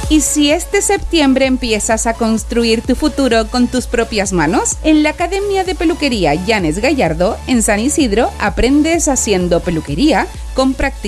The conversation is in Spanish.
¿Y si este septiembre empiezas a construir tu futuro con tus propias manos? En la Academia de Peluquería Llanes Gallardo, en San Isidro, aprendes haciendo peluquería con práctica